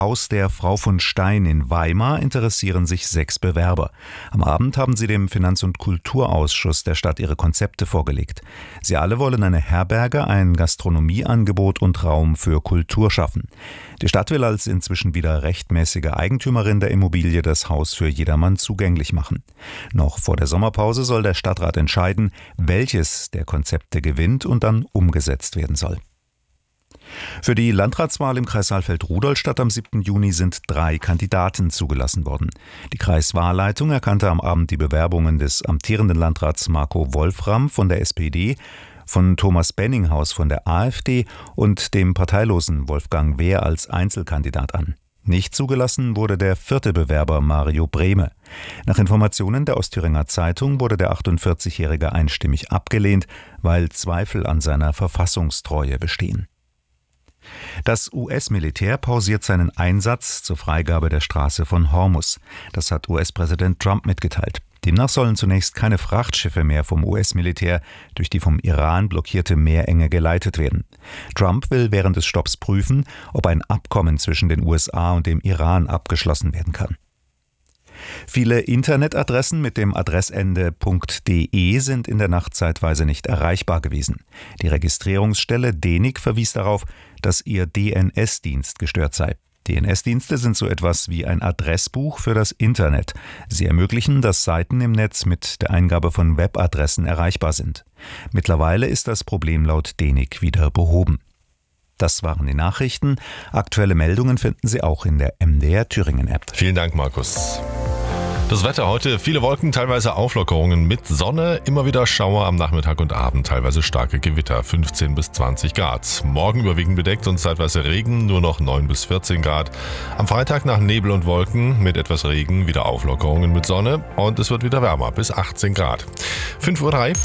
Haus der Frau von Stein in Weimar interessieren sich 6 Bewerber. Am Abend haben sie dem Finanz- und Kulturausschuss der Stadt ihre Konzepte vorgelegt. Sie alle wollen eine Herberge, ein Gastronomieangebot und Raum für Kultur schaffen. Die Stadt will als inzwischen wieder rechtmäßige Eigentümerin der Immobilie das Haus für jedermann zugänglich machen. Noch vor der Sommerpause soll der Stadtrat entscheiden, welches der Konzepte gewinnt und dann umgesetzt werden soll. Für die Landratswahl im Kreis Saalfeld-Rudolstadt am 7. Juni sind 3 Kandidaten zugelassen worden. Die Kreiswahlleitung erkannte am Abend die Bewerbungen des amtierenden Landrats Marco Wolfram von der SPD, von Thomas Benninghaus von der AfD und dem parteilosen Wolfgang Wehr als Einzelkandidat an. Nicht zugelassen wurde der 4. Bewerber Mario Brehme. Nach Informationen der Ostthüringer Zeitung wurde der 48-Jährige einstimmig abgelehnt, weil Zweifel an seiner Verfassungstreue bestehen. Das US-Militär pausiert seinen Einsatz zur Freigabe der Straße von Hormuz. Das hat US-Präsident Trump mitgeteilt. Demnach sollen zunächst keine Frachtschiffe mehr vom US-Militär durch die vom Iran blockierte Meerenge geleitet werden. Trump will während des Stopps prüfen, ob ein Abkommen zwischen den USA und dem Iran abgeschlossen werden kann. Viele Internetadressen mit dem Adressende .de sind in der Nacht zeitweise nicht erreichbar gewesen. Die Registrierungsstelle DENIC verwies darauf, dass ihr DNS-Dienst gestört sei. DNS-Dienste sind so etwas wie ein Adressbuch für das Internet. Sie ermöglichen, dass Seiten im Netz mit der Eingabe von Webadressen erreichbar sind. Mittlerweile ist das Problem laut DENIC wieder behoben. Das waren die Nachrichten. Aktuelle Meldungen finden Sie auch in der MDR Thüringen App. Vielen Dank, Markus. Das Wetter heute, viele Wolken, teilweise Auflockerungen mit Sonne, immer wieder Schauer am Nachmittag und Abend, teilweise starke Gewitter, 15 bis 20 Grad. Morgen überwiegend bedeckt und zeitweise Regen, nur noch 9 bis 14 Grad. Am Freitag nach Nebel und Wolken mit etwas Regen, wieder Auflockerungen mit Sonne und es wird wieder wärmer, bis 18 Grad. 5:03 Uhr.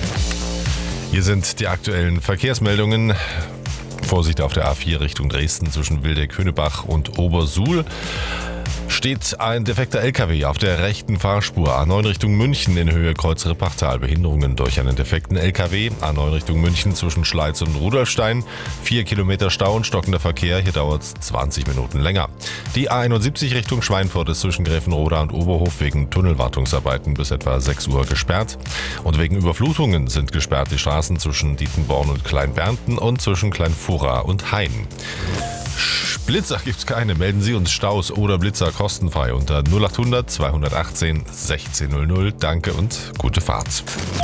Hier sind die aktuellen Verkehrsmeldungen. Vorsicht auf der A4 Richtung Dresden zwischen Wildeck-Hönebach und Obersuhl. Steht ein defekter LKW auf der rechten Fahrspur. A9 Richtung München in Höhe Kreuz-Rippachtal. Behinderungen durch einen defekten LKW. A9 Richtung München zwischen Schleiz und Rudolfstein. 4 Kilometer Stau und stockender Verkehr. Hier dauert es 20 Minuten länger. Die A71 Richtung Schweinfurt ist zwischen Gräfenroda und Oberhof wegen Tunnelwartungsarbeiten bis etwa 6 Uhr gesperrt. Und wegen Überflutungen sind gesperrt die Straßen zwischen Dietenborn und Kleinbernten und zwischen Kleinfurra und Hain. Blitzer gibt's keine. Melden Sie uns Staus oder Blitzer kostenfrei unter 0800 218 1600. Danke und gute Fahrt.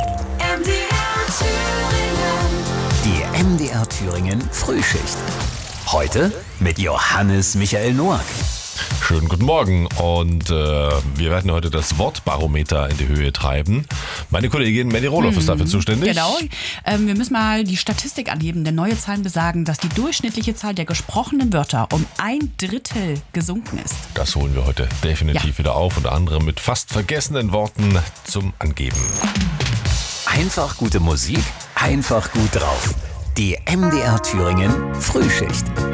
Die MDR Thüringen Frühschicht. Heute mit Johannes Michael Noack. Schönen guten Morgen und wir werden heute das Wortbarometer in die Höhe treiben. Meine Kollegin Melly Rohloff ist dafür zuständig. Genau, wir müssen mal die Statistik angeben, denn neue Zahlen besagen, dass die durchschnittliche Zahl der gesprochenen Wörter um 1/3 gesunken ist. Das holen wir heute definitiv wieder auf, unter anderem mit fast vergessenen Worten zum Angeben. Einfach gute Musik, einfach gut drauf. Die MDR Thüringen Frühschicht.